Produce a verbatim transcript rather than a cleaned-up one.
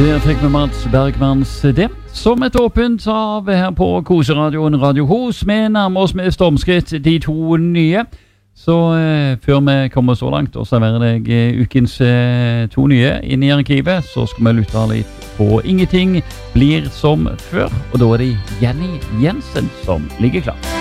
Der fikk vi Mats Bergmans det, som et åpent av her på Koseradioen Radio Hos. Vi nærmer oss med stormskritt de to nye. Så eh, før vi kommer så langt og serverer deg eh, ukens eh, to nye inn i arkivet, så skal vi lytte litt på Ingenting blir som før. Og da er det Jenny Jensen som ligger klar.